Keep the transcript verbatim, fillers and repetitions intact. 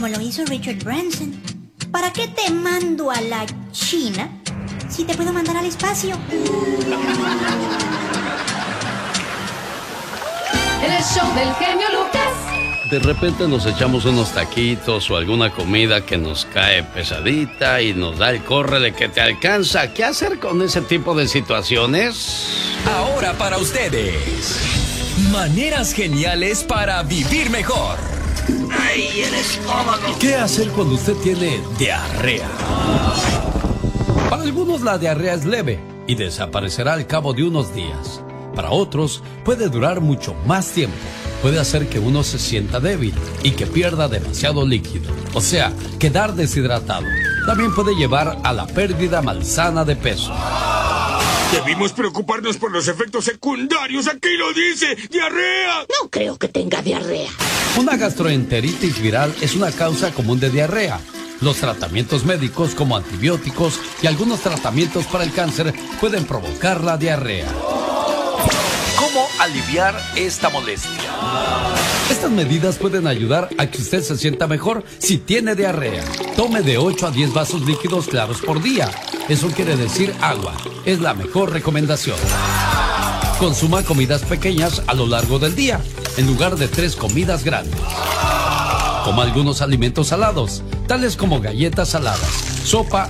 como lo hizo Richard Branson. ¿Para qué te mando a la China si te puedo mandar al espacio? El show del genio Lucas. De repente nos echamos unos taquitos o alguna comida que nos cae pesadita y nos da el corre de que te alcanza. ¿Qué hacer con ese tipo de situaciones? Ahora para ustedes, maneras geniales para vivir mejor. ¡Ay, el estómago! ¿Qué hacer cuando usted tiene diarrea? Para algunos la diarrea es leve y desaparecerá al cabo de unos días. Para otros puede durar mucho más tiempo. Puede hacer que uno se sienta débil y que pierda demasiado líquido, o sea, quedar deshidratado. También puede llevar a la pérdida malsana de peso. Debimos preocuparnos por los efectos secundarios. Aquí lo dice, diarrea. No creo que tenga diarrea. Una gastroenteritis viral es una causa común de diarrea. Los tratamientos médicos como antibióticos y algunos tratamientos para el cáncer pueden provocar la diarrea. ¿Cómo aliviar esta molestia? Estas medidas pueden ayudar a que usted se sienta mejor si tiene diarrea. Tome de ocho a diez vasos líquidos claros por día. Eso quiere decir agua. Es la mejor recomendación. Consuma comidas pequeñas a lo largo del día, en lugar de tres comidas grandes. Coma algunos alimentos salados, tales como galletas saladas, sopa